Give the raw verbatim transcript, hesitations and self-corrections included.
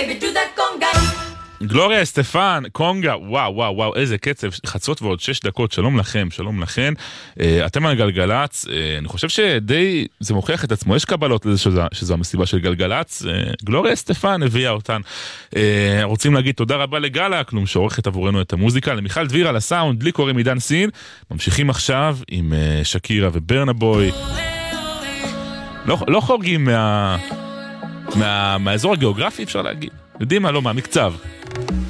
baby do that conga. גלוריה אסטפן, קונגה, וואו, וואו, וואו, איזה קצב, חצות ועוד שש דקות, שלום לכם, שלום לכם, אתם על גלגלץ, אני חושב שדי, זה מוכיח את עצמו, יש קבלות לזה שזו, שזו המסיבה של גלגלץ, גלוריה אסטפן הביאה אותן, רוצים להגיד תודה רבה לגלה, כלום שעורכת עבורנו את המוזיקה, למיכל דביר על הסאונד, לי קוראים עידן סין, ממשיכים עכשיו עם שקירה וברנה בוי, לא, לא חורגים מה, מה, מהאזור הגיאוגרפי אפשר להגיד, יודעים מה, לא, מהמקצב.